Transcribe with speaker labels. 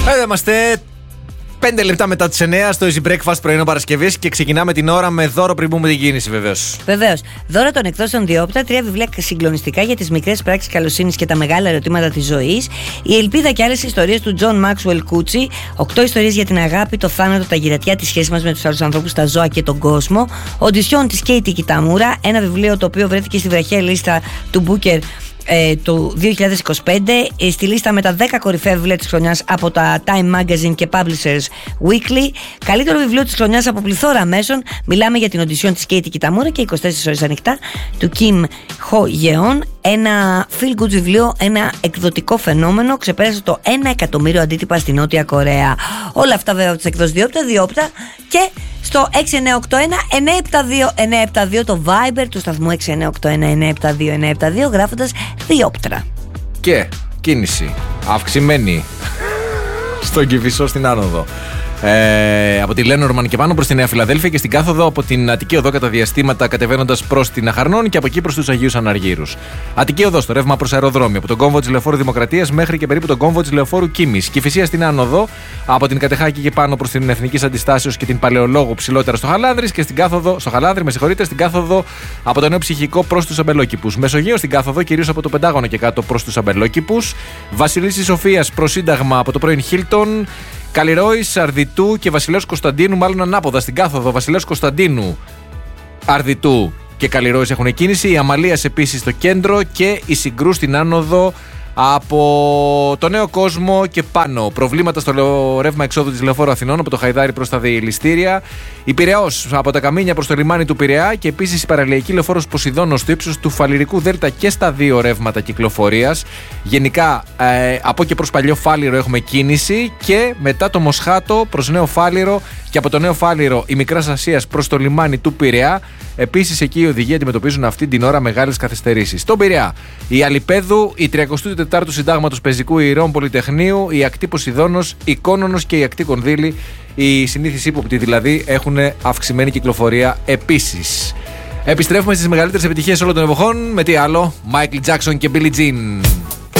Speaker 1: Εδώ είμαστε 5 λεπτά μετά τις 9 στο Easy Breakfast πρωινό Παρασκευής και ξεκινάμε την ώρα με δώρο πριν πούμε την κίνηση, βεβαίως.
Speaker 2: Βεβαίως. Δώρο των εκδόσεων Διόπτα, 3 βιβλία συγκλονιστικά για τις μικρές πράξεις καλοσύνης και τα μεγάλα ερωτήματα της ζωής. Η ελπίδα και άλλες ιστορίες του John Maxwell Coetzee. 8 ιστορίες για την αγάπη, το θάνατο, τα γυρατιά, τη σχέση μας με τους άλλους ανθρώπους, τα ζώα και τον κόσμο. Οντισιόν της Κέιτι Κιταμούρα, ένα βιβλίο το οποίο βρέθηκε στη βραχαία λίστα του Booker του 2025, στη λίστα με τα 10 κορυφαία βιβλία της χρονιάς από τα Time Magazine και Publishers Weekly. Καλύτερο βιβλίο της χρονιάς από πληθώρα μέσων. Μιλάμε για την Οντισιόν της Κέιτι Κιταμούρα και 24 ώρες ανοιχτά του Kim Ho Yeon. Ένα feel good βιβλίο, ένα εκδοτικό φαινόμενο. Ξεπέρασε το 1 εκατομμύριο αντίτυπα στη Νότια Κορέα. Όλα αυτά βέβαια από τις εκδόσεις Διόπτα και στο 6981-972-972 το Viber του σταθμού 6981-972-972 γράφοντας Διόπτρα.
Speaker 1: Και κίνηση αυξημένη στον Κηφισό στην άνοδο. Από τη Λένορμαν και πάνω προς τη Νέα Φιλαδέλφια και στην κάθοδο από την Αττική Οδό κατά διαστήματα κατεβαίνοντας προς την Αχαρνών και από εκεί προς τους Αγίους Αναργύρους. Αττική Οδό στο ρεύμα προς αεροδρόμιο από τον κόμβο της Λεωφόρου Δημοκρατίας μέχρι και περίπου τον κόμβο της Λεωφόρου Κίμης. Κηφισία στην άνοδο από την Κατεχάκη και πάνω προς την Εθνικής Αντιστάσεως και την Παλαιολόγου ψηλότερα στο Χαλάνδρης και στην κάθοδο, στο Χαλάνδρη, στην κάθοδο από το Νέο Ψυχικό προς τους Αμπελόκηπους. Μεσογείο στην κάθοδο κυρίως από το Πεντάγωνο και κάτω προς τους Αμπελόκηπους. Βασιλίσσης Σοφίας προς Σύνταγμα από το πρώην Χίλτον. Καλλιρόης, Αρδιτού και Βασιλέως Κωνσταντίνου, μάλλον ανάποδα στην κάθοδο. Βασιλέως Κωνσταντίνου, Αρδιτού και Καλλιρόης έχουν κίνηση. Η Αμαλίας επίσης στο κέντρο και η Συγκρού στην άνοδο από το Νέο Κόσμο και πάνω. Προβλήματα στο ρεύμα εξόδου της Λεωφόρου Αθηνών από το Χαϊδάρι προς τα Διελιστήρια. Η Πειραιώς από τα Καμίνια προς το λιμάνι του Πειραιά και επίσης η παραλιακή λεωφόρος Ποσειδώνος στο ύψος του Φαλιρικού Δέλτα και στα δύο ρεύματα κυκλοφορίας. Γενικά από και προς Παλιό Φάληρο έχουμε κίνηση και μετά το Μοσχάτο προς Νέο Φάληρο και από το Νέο Φάληρο η Μικράς Ασίας προς το λιμάνι του Πειραιά. Επίσης εκεί οι οδηγοί αντιμετωπίζουν αυτή την ώρα μεγάλες καθυστερήσεις. Στον Πειραιά, η Αλιπέδου, η 34ου Συντάγματος Πεζικού Ιερών Πολυτεχνείου, η ακτή Ποσειδώνος, η Κόνονος και η ακτή Κονδύλη, οι συνήθεις ύποπτοι δηλαδή, έχουν αυξημένη κυκλοφορία επίσης. Επιστρέφουμε στις μεγαλύτερες επιτυχίες όλων των εποχών με τι άλλο, Michael Jackson και Billie Jean.